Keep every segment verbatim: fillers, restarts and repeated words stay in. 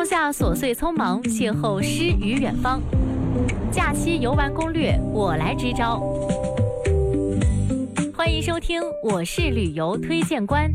放下琐碎匆忙，邂逅诗与远方。假期游玩攻略，我来支招。欢迎收听，我是旅游推荐官。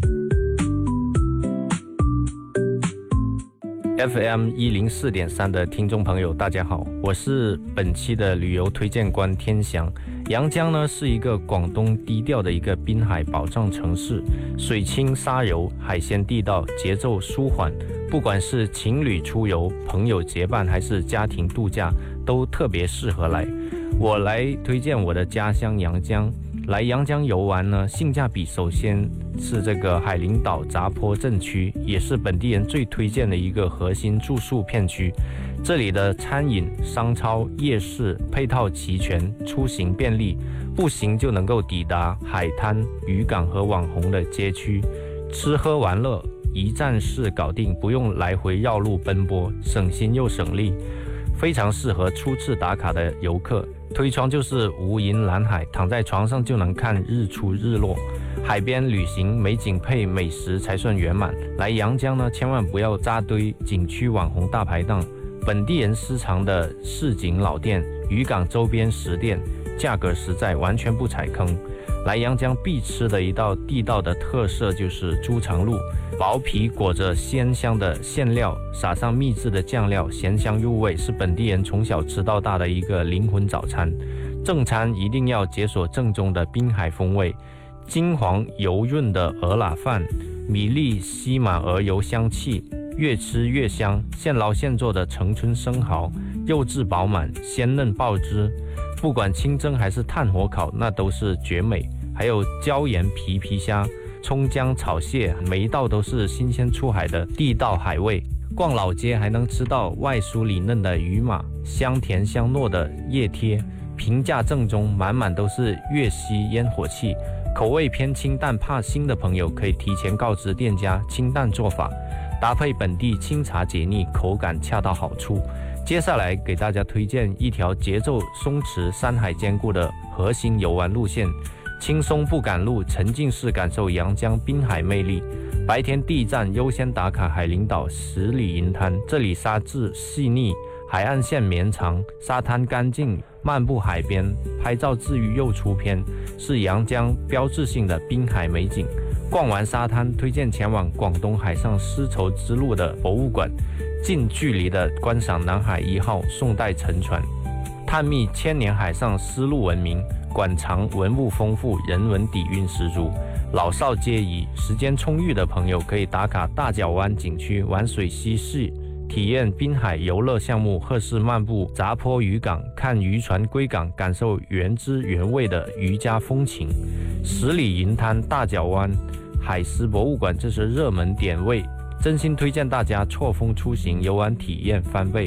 F M 一零四点三的听众朋友，大家好，我是本期的旅游推荐官天祥。阳江呢是一个广东低调的一个滨海保障城市，水清沙柔，海鲜地道，节奏舒缓。不管是情侣出游、朋友结伴，还是家庭度假，都特别适合来。我来推荐我的家乡阳江。来阳江游玩呢，性价比首先是这个海陵岛闸坡镇区，也是本地人最推荐的一个核心住宿片区。这里的餐饮、商超、夜市配套齐全，出行便利，步行就能够抵达海滩、渔港和网红的街区，吃喝玩乐一站式搞定，不用来回绕路奔波，省心又省力，非常适合初次打卡的游客。推窗就是无垠蓝海，躺在床上就能看日出日落。海边旅行，美景配美食才算圆满。来阳江呢，千万不要扎堆景区网红大排档，本地人私藏的市井老店，渔港周边食店，价格实在，完全不踩坑。来阳江必吃的一道地道的特色就是猪肠鹿，薄皮裹着鲜香的馅料，撒上秘制的酱料，咸香入味，是本地人从小吃到大的一个灵魂早餐。正餐一定要解锁正宗的滨海风味，金黄油润的鹅喇饭，米粒吸满鹅油香气，越吃越香。现捞现做的城春生蚝，肉质饱满，鲜嫩爆汁，不管清蒸还是炭火烤，那都是绝美。还有椒盐皮皮虾、葱姜炒蟹，每一道都是新鲜出海的地道海味。逛老街还能吃到外酥里嫩的鱼马，香甜香糯的叶贴，平价正宗，满满都是粤西烟火气。口味偏清淡怕腥的朋友可以提前告知店家清淡做法，搭配本地清茶解腻，口感恰到好处。接下来给大家推荐一条节奏松弛、山海兼顾的核心游玩路线，轻松不赶路，沉浸式感受阳江滨海魅力。白天第一站优先打卡海陵岛十里银滩，这里沙质细腻，海岸线绵长，沙滩干净，漫步海边，拍照自娱又出片，是阳江标志性的滨海美景。逛完沙滩，推荐前往广东海上丝绸之路的博物馆，近距离的观赏南海一号宋代沉船，探秘千年海上丝路文明。馆藏文物丰富，人文底蕴十足，老少皆宜。时间充裕的朋友可以打卡大角湾景区玩水嬉戏，体验滨海游乐项目，或是漫步闸坡渔港，看渔船归港，感受原汁原味的渔家风情。十里银滩、大角湾、海狮博物馆，这是热门点位，真心推荐大家错峰出行，游玩体验翻倍。